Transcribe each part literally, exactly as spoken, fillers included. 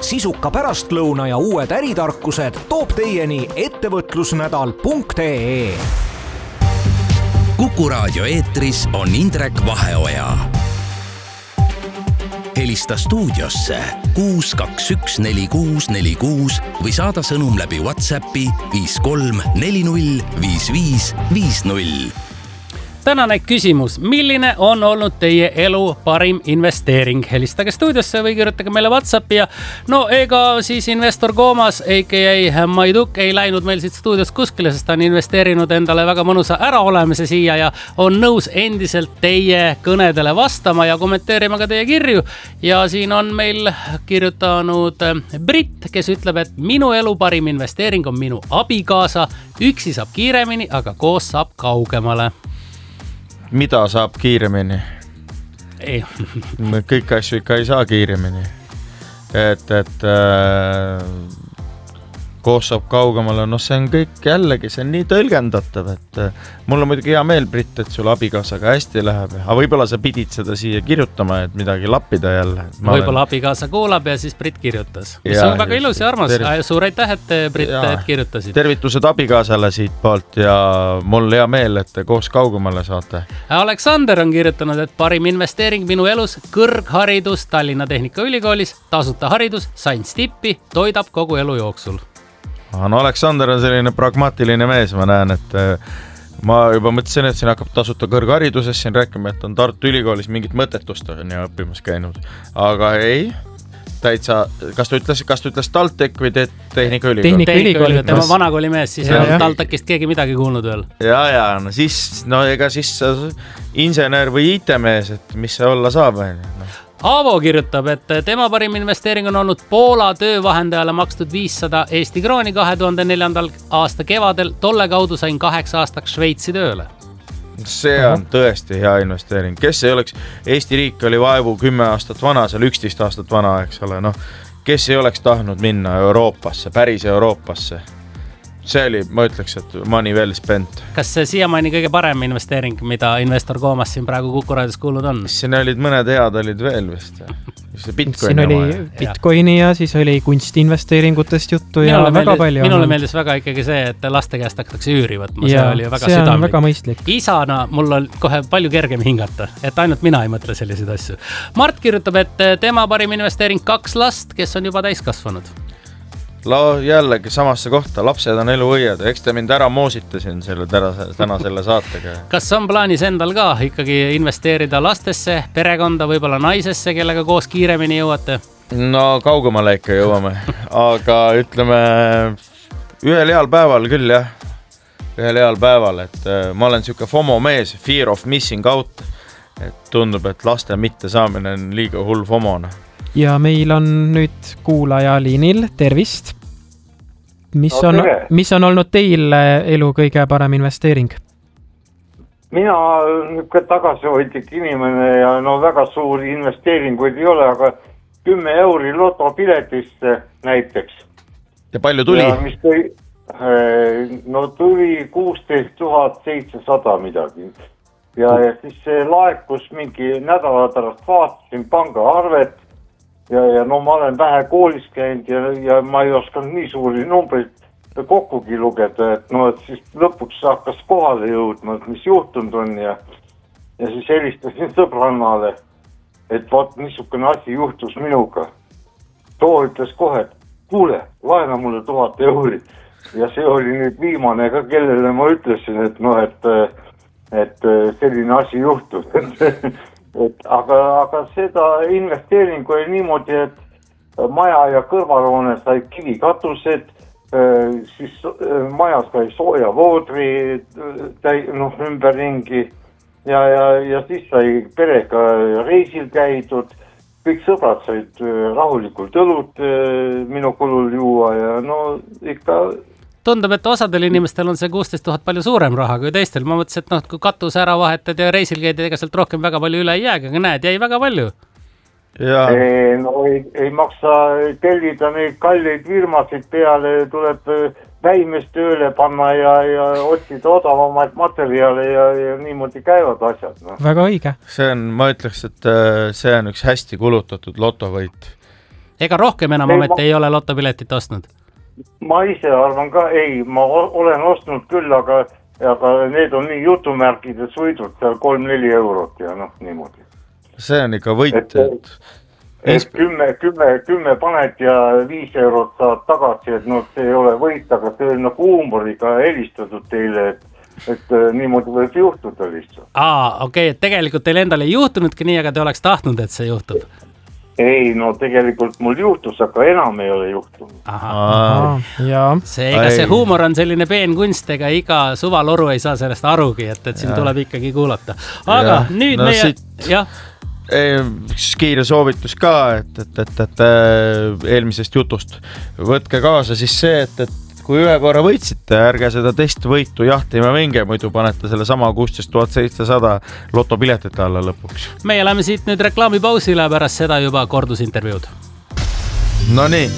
sisuka pärastlõuna ja uued äritarkused toob teieni ettevõtlusnädal punkt ee. Kuku raadio eetris on Indrek Vaheoja. Helista stuudiosse kuus kaks üks neli kuus neli kuus või saada sõnum läbi WhatsAppi viis kolm neli null viis viis viis null. Tänane küsimus, milline on olnud teie elu parim investeering? Helistage stuudiosse või kirjutage meile WhatsAppi ja no ega siis investor Koomas, A K A Maiduk ei läinud meil siit stuudios kuskile, sest ta on investeerinud endale väga mõnusa äraolemise siia ja on nõus endiselt teie kõnedele vastama ja kommenteerima ka teie kirju. Ja siin on meil kirjutanud Brit, kes ütleb, et minu elu parim investeering on minu abikaasa. Üksi saab kiiremini, aga koos saab kaugemale. Mida saab kiiremini? Ei. Kõik asju ikka ei saa kiiremini. Et, et äh, koos saab kaugemale, no see on kõik jällegi, see on nii tõlgendatav, et äh, mul on muidugi hea meel, Brit, et sul abikaasaga hästi läheb. Aga võib-olla sa pidid seda siia kirjutama, et midagi lappida jälle. Võib-olla olen... abikaasa kuulab ja siis Brit kirjutas. Mis ja, on väga ilus ja armas. Terv... Suur aitäh, et Brit ja, et kirjutasid. Tervitused abikaasale siit poolt ja mul hea meel, et te koos kaugemale saate. Aleksander on kirjutanud, et parim investeering minu elus, kõrgharidus Tallinna Tehnikaülikoolis, tasuta haridus, sain stippi, toidab kogu elu jooksul. No Aleksander on selline pragmaatiline mees, ma näen, et ma juba mõtlesin, et siin hakkab tasuta kõrghariduses, siin rääkima, et on Tartu Ülikoolis mingit mõtetust on ja õppimas käinud. Aga ei, täitsa, kas ta ütles, kas ta ütles TalTech või Tehnikaülikool? Tehnikaülikool, tema vanakooli mees, siis on TalTechist keegi midagi kuulnud veel. Ja, ja, no siis, no ega siis insener või I T-mees, et mis see olla saab? No. Aavo kirjutab, et tema parim investeering on olnud Poola töövahendajale makstud viissada Eesti krooni kahe tuhande neljandal aasta kevadel. Tolle kaudu sain kaheksa aastaks Šveitsi tööle. See on tõesti hea investeering. Kes ei oleks, Eesti riik oli vaevu kümme aastat vana, seal üksteist aastat vana, eks ole. No, kes ei oleks tahtnud minna Euroopasse, päris Euroopasse? See oli, ma ütleks, et money well spent. Kas see siiamaani kõige parem investeering, mida investor Koomas siin praegu Kuku raadios kuulnud on? Siin olid mõned head, olid veel vist. Bitcoin siin oli oma, Bitcoini ja siis oli kunstiinvesteeringutest juttu ja minule väga meeldis, palju. Minule meeldis väga ikkagi see, et laste käest hakatakse üüri võtma. Ja, see oli väga see südamlik. on väga mõistlik. Isana mul on kohe palju kergem hingata, et ainult mina ei mõtle selliseid asju. Mart kirjutab, et tema parim investeering kaks last, kes on juba täiskasvanud. La, jällegi samasse kohta, lapsed on elu õied, eks te mind ära moositasin selle täna, täna selle saatega. Kas on plaanis endal ka ikkagi investeerida lastesse, perekonda, võib-olla naisesse, kellega koos kiiremini jõuate? No kaugemale ikka jõuame, aga ütleme ühel heal päeval küll jah, ühel heal päeval, et ma olen siuke FOMO mees, fear of missing out, et tundub, et laste mitte saamine on liiga hull FOMOna. Ja meil on nüüd kuulaja liinil, tervist. Mis on, mis on olnud teil elu kõige parem investeering? Mina niisugune tagasihoidlik inimene ja no väga suuri investeeringuid ei ole, aga kümme euri lotopiletisse näiteks. Ja palju tuli? Ja mis tõi, no tuli kuusteist tuhat seitsesada midagi. Ja, ja siis see laekus mingi nädala pärast vaatasin pangaarvet. Ja, ja no ma olen vähe koolis käinud ja, ja ma ei oskanud nii suuri numbreid kokkugi lugeda, et no et siis lõpuks hakkas kohale jõudma, et mis juhtunud on ja, ja siis helistasin sõbrannale, et vaat niisugune asi juhtus minuga. Too ütles kohe, et kuule, laena mulle tuhat euri ja see oli nüüd viimane ka, kellele ma ütlesin, et no et, et selline asi juhtus. Et, aga, aga seda investeeringu oli niimoodi, et maja ja kõrvalhoone sai kivikatused, siis maja sai sooja voodri no, ümberringi ja, ja, ja siis sai perega reisil käidud, kõik sõbrad said rahulikult õlut minu kulul juua ja no ikka... Tundub, et osadel inimestel on see kuusteist tuhat palju suurem raha kui teistel. Ma mõtlesin, et noh, kui katus ära vahetad ja reisil käid, ega sealt rohkem väga palju üle ei jäägi, aga näed, jäi väga palju. Ja. Ei, no ei, ei maksa tellida neid kalleid firmasid peale, tuleb väimes tööle panna ja, ja otsida odavamaid materjale ja, ja niimoodi käivad asjad. No. Väga õige. See on, ma ütleks, et see on üks hästi kulutatud lotovõit. Ega rohkem enam Ei, ometi ma- ei ole lotopiletit ostnud? ma ise arvan ka, ei, ma o- olen ostnud küll, aga, aga need on nii jutumärkides võidud seal kolm-neli eurot ja noh, niimoodi. see on ikka võit, Et- et Et kümme, kümme, kümme paned ja viis eurot saad tagasi, et noh, see ei ole võit, aga see on nagu huumoriga helistatud teile, et, et äh, niimoodi võib juhtuda lihtsalt. Aa, okei, et tegelikult teil endal ei juhtunudki nii, aga te oleks tahtnud, et see juhtub. Ei, no tegelikult mul juhtus, aga enam ei ole juhtunud. Aha. jaa. See, ega see huumor on selline peen kunst, ega iga suvaloru ei saa sellest arugi, et, et siin Ja. tuleb ikkagi kuulata. Aga Ja. nüüd No meie, siit- jah, üks kiire soovitus ka, et, et, et, et äh, eelmisest jutust võtke kaasa siis see, et, et kui ühe korra võitsite, ärge seda testvõitu jahtima minge, muidu panete selle sama kuusteist tuhat seitsesada lotopiletite alla lõpuks. meie läheme siit nüüd reklaamipausile, pärast seda juba kordusintervjuud. No nii.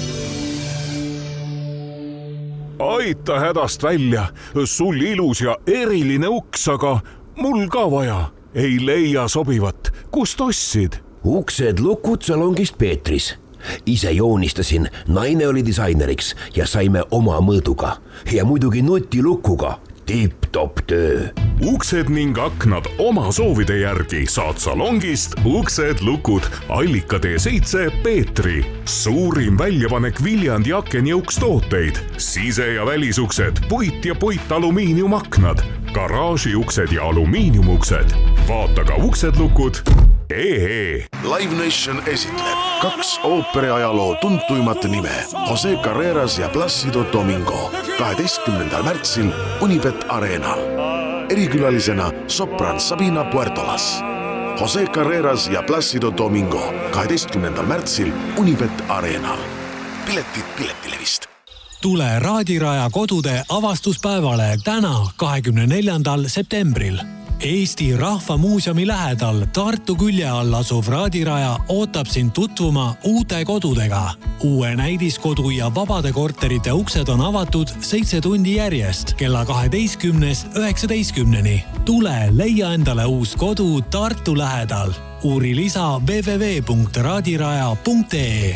Aita hädast välja, sul ilus ja eriline uks, aga mul ka vaja. Ei leia sobivat, kust ostsid? Uksed lukud salongist Peetris. Ise joonistasin, naine oli disaineriks ja saime oma mõõduga. Ja muidugi nutilukuga. Tipp-topp töö. Uksed ning aknad oma soovide järgi saad salongist Uksed lukud Allika tee seitse Peetri. Suurim väljapanek Viljandi akenjõukstooteid. Sise- ja välisuksed, puit ja puitalumiiniumaknad, garaažiuksed ja alumiiniumuksed. Vaata ka Uksed lukud. Ee. Live Nation esitleb kaks ooperiajaloo tuntuimat nime Jose Carreras ja Plácido Domingo kaheteistkümnendal märtsil Unibet Arenal. Erikülalisena sopran Sabina Puertolas. Jose Carreras ja Plácido Domingo kaheteistkümnendal märtsil Unibet Arenal. Piletid Piletilevist. Tule Raadiraja kodude avastuspäevale täna kahekümne neljandal septembril. Eesti Rahvamuuseumi lähedal Tartu külje all asuv Raadiraja ootab sind tutvuma uute kodudega. Uue näidiskodu ja vabade korterite uksed on avatud seitse tundi järjest kella kaheteistkümnest üheksateistkümneni. Tule leia endale uus kodu Tartu lähedal. Uuri lisa w w w punkt raadiraja punkt e.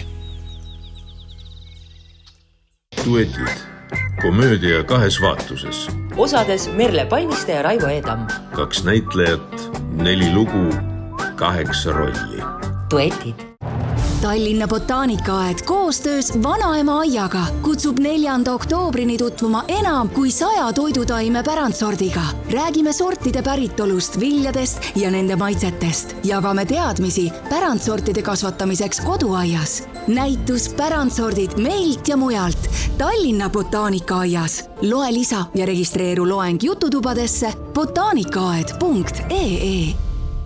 Duetid. Komöödia kahes vaatuses. Osades Merle Palmiste ja Raivo Eedam. Kaks näitlejat, neli lugu, kaheksa rolli. Duetid. Tallinna Botaanikaaed koostöös Vanaema aiaga kutsub neljanda oktoobrini tutvuma enam kui saja toidutaime pärandsordiga. Räägime sortide päritolust, viljadest ja nende maitsetest. Jagame teadmisi pärandsortide kasvatamiseks koduaias. Näitus pärandsordid meilt ja mujalt Tallinna Botaanikaaias. Loe lisa ja registreeru loeng jututubadesse botaanikaaed punkt e e.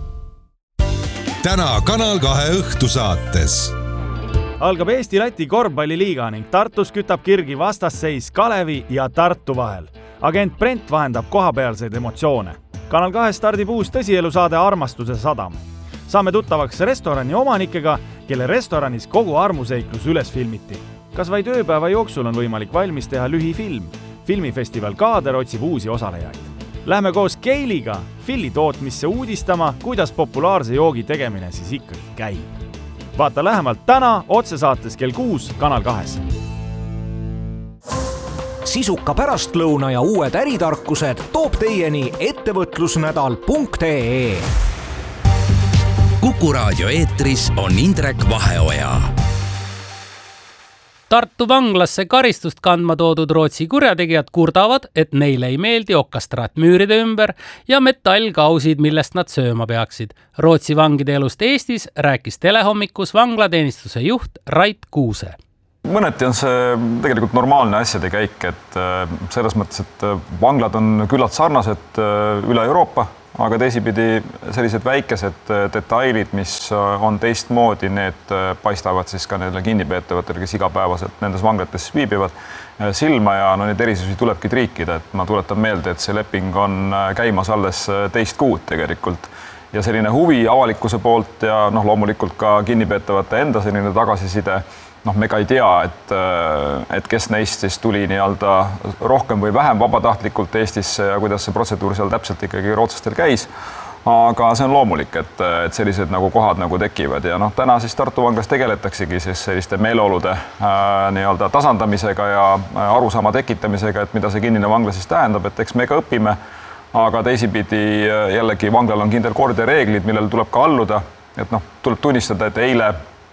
Täna Kanal kahe õhtusaates. Algab Eesti-Läti korvpalliliiga ning Tartus kütab kirgi vastasseis Kalevi ja Tartu vahel. Agent Brent vahendab kohapealseid emotsioone. Kanal kahe stardib uus tõsielusaade Armastuse sadam. Saame tuttavaks restorani omanikega, kelle restoranis kogu armuseiklus üles filmiti. Kas vaid ööpäeva jooksul on võimalik valmis teha lühifilm? Filmifestival Kaader otsib uusi osalejaid. Lähme koos Keiliga Filli tootmisse uudistama, kuidas populaarse joogi tegemine siis ikkagi käib. Vaata lähemalt täna otsesaates kell kuus Kanal kahes. Sisuka pärastlõuna ja uued äritarkused toob teieni ettevõtlusnädal punkt e e. Kuku raadio eetris on Indrek Vaheoja. Tartu vanglasse karistust kandma toodud Rootsi kurjategijad kurdavad, et neile ei meeldi okastraat müüride ümber ja metallkausid, millest nad sööma peaksid. Rootsi vangide elust Eestis rääkis telehommikus vanglateenistuse juht Rait Kuuse. Mõneti on see tegelikult normaalne asjade käik, et selles mõttes, et vanglad on küllalt sarnased üle Euroopa, aga teisipidi sellised väikesed detailid, mis on teistmoodi, need paistavad siis ka neile kinnipeetavatele, kes igapäevaselt nendes vanglates viibivad silma ja no neid erisusi tulebki triikida, et ma tuletan meelde, et see leping on käimas alles teist kuud tegelikult ja selline huvi avalikkuse poolt ja noh, loomulikult ka kinnipeetavate enda selline tagasiside. Noh, me ka ei tea, et, et kes neist siis tuli nii-alda rohkem või vähem vabatahtlikult Eestisse ja kuidas see protseduur seal täpselt ikkagi rootslastel käis. aga see on loomulik, et, et sellised nagu kohad nagu tekivad ja noh, täna siis Tartu vanglas tegeletaksegi siis selliste meeleolude äh, nii-öelda tasandamisega ja arusaama tekitamisega, et mida see kinnine vangla siis tähendab, et eks me ka õpime, aga teisipidi jällegi vanglal on kindel kord ja reeglid, millele tuleb ka alluda, et noh, tuleb tunnistada, et eile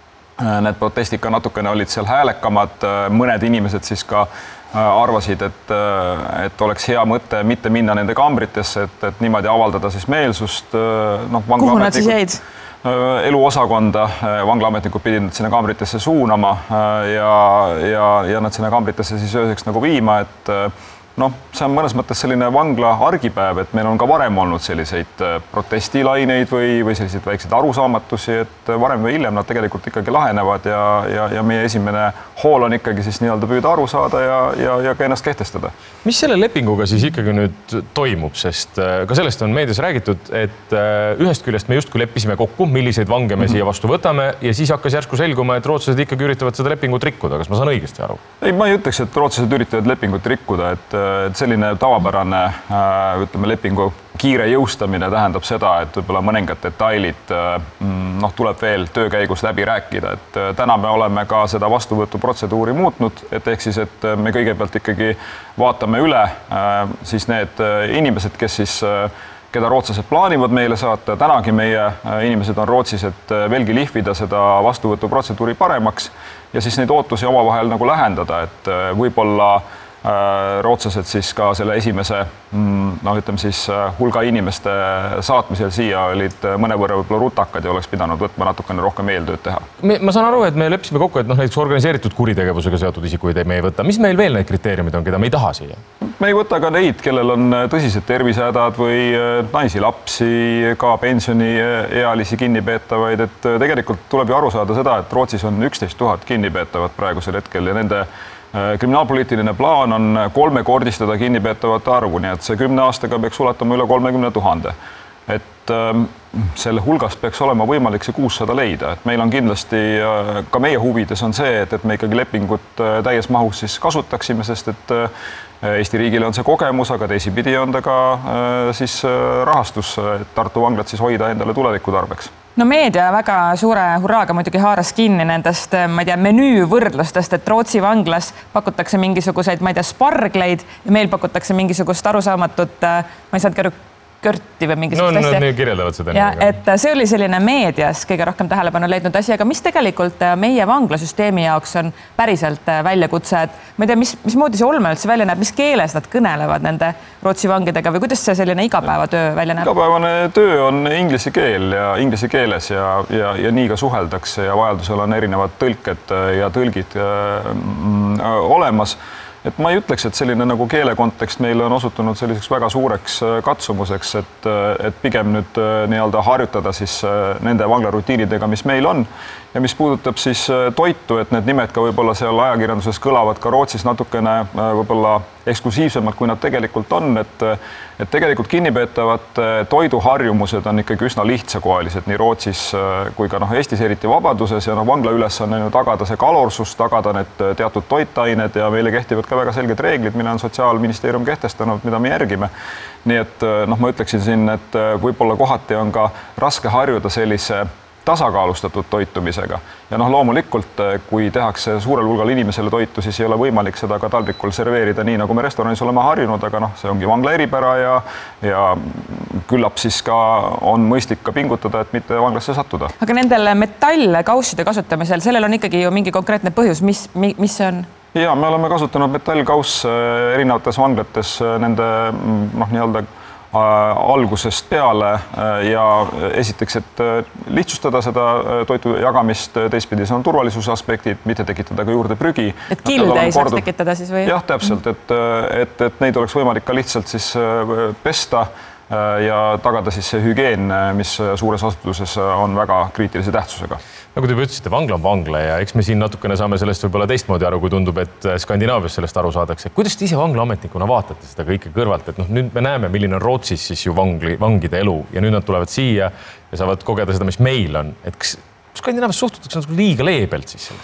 need protestid ka natukene olid seal häälekamad, mõned inimesed siis ka arvasid, et, et oleks hea mõte mitte minna nende kambritesse, et, et niimoodi avaldada siis meelsust. No, kuhu nad siis jäid? Eluosakonda, vanglaametnikud pidid nad sinna kambritesse suunama ja, ja, ja nad sinna kambritesse siis ööseks nagu viima, et noh, see on mõnes mõttes selline vangla argipäev, et meil on ka varem olnud selliseid protestilaineid või, või selliseid väikseid arusaamatusi, et varem või hiljem nad tegelikult ikkagi lahenevad ja, ja, ja meie esimene hool on ikkagi siis nii-öelda püüda aru saada ja, ja, ja ka ennast kehtestada. Mis selle lepinguga siis ikkagi nüüd toimub, sest ka sellest on meedias räägitud, et ühest küljest me justkui leppisime kokku, milliseid vange me mm-hmm. siia vastu võtame ja siis hakkas järsku selguma, et rootslased ikkagi üritavad seda lepingut rikkuda. Kas ma saan õigesti aru? Ei, ma ei ütleks, et rootslased üritavad lepingut rikkuda, et et selline tavapärane ütleme, lepingu kiire jõustamine tähendab seda, et võib-olla mõningad detailid noh, tuleb veel töö käigus läbi rääkida, et täna me oleme ka seda vastuvõtuprotseduuri muutnud, et ehk siis, et me kõigepealt ikkagi vaatame üle siis need inimesed, kes siis keda rootslased plaanivad meile saata. Tänagi meie inimesed on Rootsis, et veelgi lihvida seda vastuvõtuprotseduuri paremaks ja siis neid ootusi omavahel nagu lähendada, et võib-olla rootslased siis ka selle esimese noh, ütleme siis hulga inimeste saatmisel siia olid mõnevõrra võib-olla rutakad ja oleks pidanud võtma natukene rohkem eeltööd teha. Ma saan aru, et me leppisime kokku, et noh, näiteks organiseeritud kuritegevusega seotud isikuid me ei võta. Mis meil veel need kriteeriumid on, keda me ei taha siia? Me ei võta ka neid, kellel on tõsised tervisehädad või naisi, lapsi, ka pensioniealisi kinnipeetavaid, et tegelikult tuleb ju aru saada seda, et Rootsis on üksteist tuhat kinnipeetavat praegusel hetkel ja nende kriminaalpoliitiline plaan on kolmekordistada kinnipeetavate arvu, nii et see kümne aastaga peaks ulatama üle kolmekümne tuhande. Et ähm, selle hulgast peaks olema võimalik see kuussada leida, et meil on kindlasti äh, ka meie huvides on see, et, et me ikkagi lepingut äh, täies mahus siis kasutaksime, sest et äh, Eesti riigile on see kogemus, aga teisipidi on ta ka äh, siis äh, rahastus, et Tartu vanglat siis hoida endale tuleviku tarbeks. No meedia väga suure hurraaga muidugi haaras kinni nendest, ma ei tea, menüü võrdlustest, et Rootsi vanglas pakutakse mingisuguseid, ma ei tea, spargleid ja meil pakutakse mingisugust arusaamatut, ma ei saanud käru körti või mingisugust no, asja. No, kirjeldavad seda. Ja, et see oli selline meedias kõige rohkem tähelepanu leidnud asi, aga mis tegelikult meie vanglasüsteemi jaoks on päriselt väljakutse, et ma ei tea, mis, mismoodi see olme üldse välja näeb, mis keeles nad kõnelevad nende Rootsi vangidega või kuidas see selline igapäevatöö välja näeb? Igapäevane töö on inglise keel ja inglise keeles ja, ja, ja nii ka suheldakse ja vajadusel on erinevad tõlked ja tõlgid äh, olemas. Et ma ei ütleks, et selline nagu keele kontekst meile on osutunud selliseks väga suureks katsumuseks, et, et pigem nüüd nii-öelda harjutada siis nende vanglarutiinidega, mis meil on. Ja mis puudutab siis toitu, et need nimed ka võib-olla seal ajakirjanduses kõlavad ka Rootsis natukene võib-olla eksklusiivsemalt, kui nad tegelikult on, et, et tegelikult kinnipeetavad toiduharjumused on ikkagi üsna lihtsakohalised nii Rootsis kui ka noh, Eestis eriti Vabaduses ja noh, vangla ülesanne on ju tagada see kalorsus, tagada need teatud toitained ja meile kehtivad ka väga selged reeglid, mille on Sotsiaalministeerium kehtestanud, mida me järgime. Nii et noh, ma ütleksin siin, et võib-olla kohati on ka raske harjuda sellise tasakaalustatud toitumisega. Ja noh, loomulikult, kui tehakse suurel hulgal inimesele toitu, siis ei ole võimalik seda ka taldrikul serveerida nii, nagu me restoranis oleme harjunud, aga noh, see ongi vangla eripära ja, ja küllap siis ka on mõistlik ka pingutada, et mitte vanglasse sattuda. Aga nendel metallkausside kasutamisel, sellel on ikkagi ju mingi konkreetne põhjus, mis, mis see on? Ja me oleme kasutanud metallkauss erinevates vanglates nende noh, nii-öelda algusest peale ja esiteks, et lihtsustada seda toitu jagamist, teistpidi see on turvalisuse aspektid, mitte tekitada ka juurde prügi. Et kilde ei saaks tekitada siis või? Jah, täpselt, et, et, et neid oleks võimalik ka lihtsalt siis pesta ja tagada siis see hügieen, mis suures asutuses on väga kriitilise tähtsusega. Nagu te ütlesite, vangla on vangla ja eks me siin natukene saame sellest võib-olla teistmoodi aru, kui tundub, et Skandinaavias sellest aru saadakse. Kuidas te ise vanglaametnikuna vaatate seda kõike kõrvalt, et noh, nüüd me näeme, milline on Rootsis siis ju vangli, vangide elu ja nüüd nad tulevad siia ja saavad kogeda seda, mis meil on. Et kas Skandinaavias suhtutakse liiga leebelt siis selles?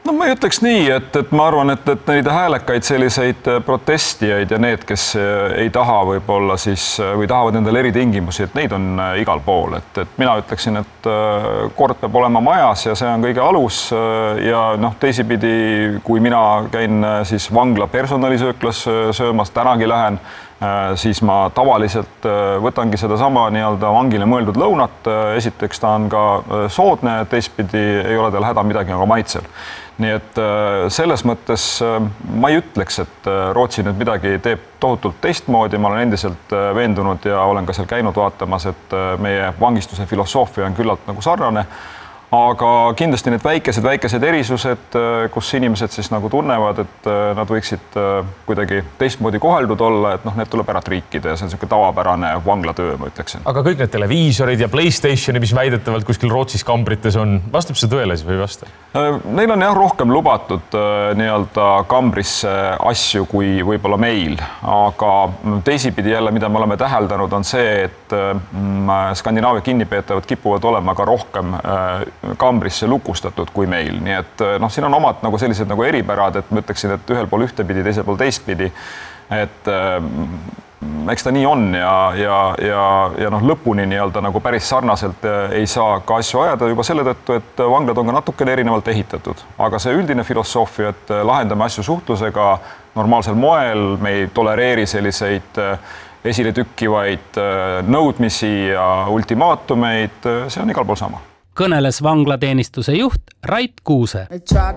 no ma ei ütleks nii, et, et ma arvan, et, et neid häälekaid selliseid protestijaid ja need, kes ei taha võib-olla siis või tahavad endale eritingimusi, et neid on igal pool, et, et mina ütleksin, et kord peab olema majas ja see on kõige alus ja noh, teisipidi, kui mina käin siis vangla personalisööklas söömas, tänagi lähen, siis ma tavaliselt võtangi sedasama nii-öelda vangile mõeldud lõunat. Esiteks ta on ka soodne, teistpidi ei ole tal häda midagi aga maitsel. Nii et selles mõttes ma ei ütleks, et Rootsi nüüd midagi teeb tohutult teistmoodi. Ma olen endiselt veendunud ja olen ka seal käinud vaatamas, et meie vangistuse filosoofia on küllalt nagu sarnane. Aga kindlasti need väikesed, väikesed erisused, kus inimesed siis nagu tunnevad, et nad võiksid kuidagi teistmoodi koheldud olla, et noh, need tuleb ära triikida ja see on selline tavapärane vanglatöö, ma ütleksin. Aga kõik need televiisorid ja PlayStationi, mis väidetavalt kuskil Rootsis kambrites on, vastab see tõele või vasta? Neil on jah rohkem lubatud nii-öelda kambrisse asju kui võib-olla meil, aga teisipidi jälle, mida me oleme täheldanud, on see, et Skandinaavia kinnipeetavad kipuvad olema ka rohkem kambrisse lukustatud kui meil, nii et noh, siin on omad nagu sellised nagu eripärad, et ma ütleksin, et ühel pool ühtepidi, teisel pool teistpidi, et eks ta nii on ja, ja, ja, ja noh, lõpuni nii-öelda nagu päris sarnaselt ei saa ka asju ajada juba selle tõttu, et vanglad on ka natukene erinevalt ehitatud, aga see üldine filosoofia, et lahendame asju suhtlusega normaalsel moel, me ei tolereeri selliseid esile tükkivaid nõudmisi ja ultimaatumeid, see on igal pool sama. Kõneles vanglateenistuse juht Rait Kuuse.